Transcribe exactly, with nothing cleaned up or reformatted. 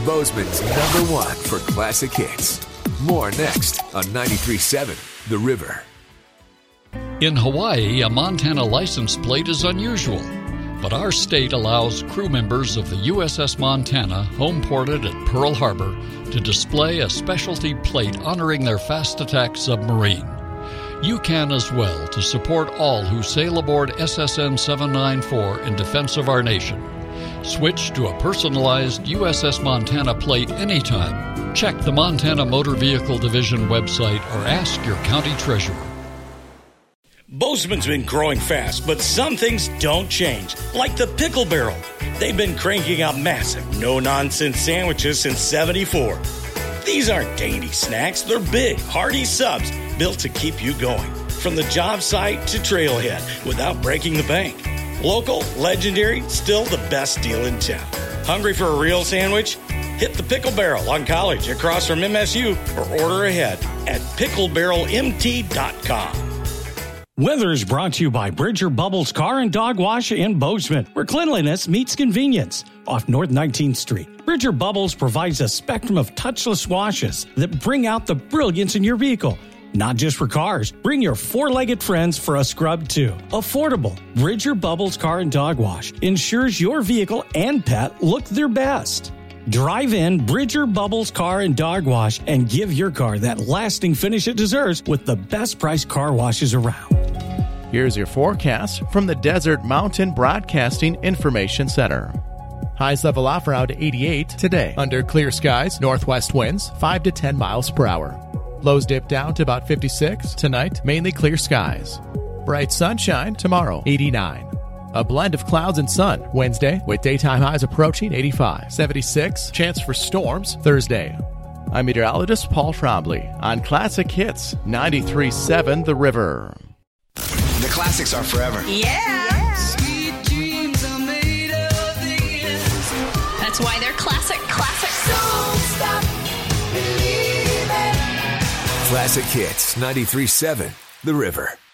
Bozeman's number one for classic hits. More next on ninety-three point seven The River. In Hawaii, a Montana license plate is unusual, but our state allows crew members of the U S S Montana, home-ported at Pearl Harbor, to display a specialty plate honoring their fast attack submarine. You can as well to support all who sail aboard S S N seven ninety-four in defense of our nation. Switch to a personalized U S S Montana plate anytime. Check the Montana Motor Vehicle Division website or ask your county treasurer. Bozeman's been growing fast, but some things don't change, like the Pickle Barrel. They've been cranking out massive, no-nonsense sandwiches since seventy-four. These aren't dainty snacks. They're big, hearty subs built to keep you going, from the job site to trailhead, without breaking the bank. Local, legendary, still the best deal in town. Hungry for a real sandwich? Hit the Pickle Barrel on College across from M S U or order ahead at pickle barrel m t dot com. Weather is brought to you by Bridger Bubbles Car and Dog Wash in Bozeman, where cleanliness meets convenience. Off North nineteenth Street, Bridger Bubbles provides a spectrum of touchless washes that bring out the brilliance in your vehicle. Not just for cars, bring your four-legged friends for a scrub too. Affordable, Bridger Bubbles Car and Dog Wash ensures your vehicle and pet look their best. Drive in Bridger Bubbles Car and Dog Wash and give your car that lasting finish it deserves with the best priced car washes around. Here's your forecast from the Desert Mountain Broadcasting Information Center. Highs level off around eighty-eight today. Under clear skies, northwest winds five to ten miles per hour. Lows dip down to about fifty-six. Tonight, mainly clear skies. Bright sunshine tomorrow, eighty-nine. A blend of clouds and sun Wednesday with daytime highs approaching eighty-five. seventy-six, chance for storms Thursday. I'm meteorologist Paul Trombley on Classic Hits ninety-three point seven The River. The classics are forever. Yeah. yeah. Sweet dreams are made of this. That's why they're classic, classic. Don't stop believing. Classic Hits ninety-three point seven The River.